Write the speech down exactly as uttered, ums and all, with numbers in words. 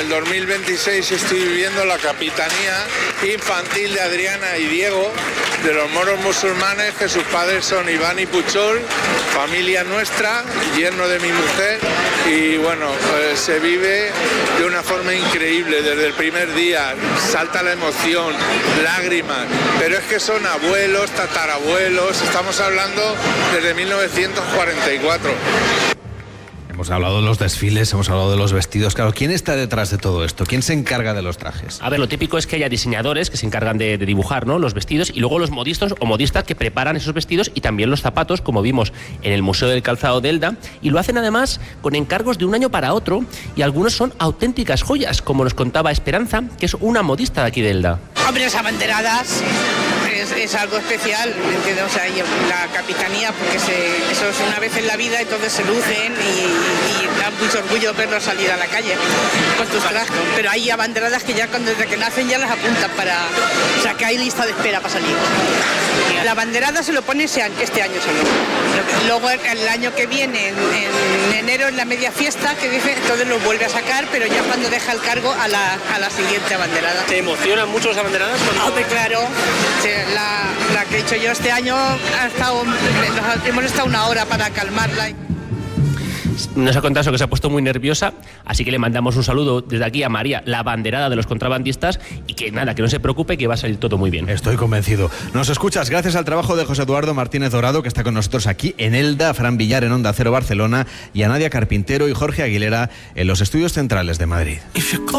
el dos mil veintiséis estoy viviendo la capitanía infantil de Adriana y Diego, de los moros musulmanes, que sus padres son Iván y Puchol, familia nuestra, yerno de mi mujer, y bueno, pues se vive de una forma increíble desde el primer día, salta la emoción, lágrimas, pero es que son abuelos, tatarabuelos, estamos hablando desde mil novecientos cuarenta y cuatro. Hemos hablado de los desfiles, hemos hablado de los vestidos. Claro, ¿quién está detrás de todo esto? ¿Quién se encarga de los trajes? A ver, lo típico es que haya diseñadores que se encargan de, de dibujar, ¿no?, los vestidos, y luego los modistas o modistas que preparan esos vestidos y también los zapatos, como vimos en el Museo del Calzado de Elda, y lo hacen además con encargos de un año para otro, y algunos son auténticas joyas, como nos contaba Esperanza, que es una modista de aquí de Elda. Hombre, las abanderadas es, es algo especial, ¿entiendes? O sea, la capitanía, porque se, eso es una vez en la vida, entonces se lucen y, y da mucho orgullo verlos salir a la calle con tus trajes. Pero hay abanderadas que ya cuando, desde que nacen ya las apuntan para... O sea, que hay lista de espera para salir. La abanderada se lo pone este año solo. Luego el año que viene, en, en enero, en la media fiesta, que dice, entonces lo vuelve a sacar, pero ya cuando deja el cargo a la, a la siguiente abanderada. ¿Te emocionan mucho las abanderadas? Cuando... Hombre, claro. La, la que he hecho yo este año, ha estado, hemos estado una hora para calmarla. Nos ha contado eso, que se ha puesto muy nerviosa, así que le mandamos un saludo desde aquí a María, la abanderada de los contrabandistas, y que nada, que no se preocupe, que va a salir todo muy bien. Estoy convencido. Nos escuchas gracias al trabajo de José Eduardo Martínez Dorado, que está con nosotros aquí en Elda, a Fran Villar en Onda Cero Barcelona, y a Nadia Carpintero y Jorge Aguilera en los estudios centrales de Madrid.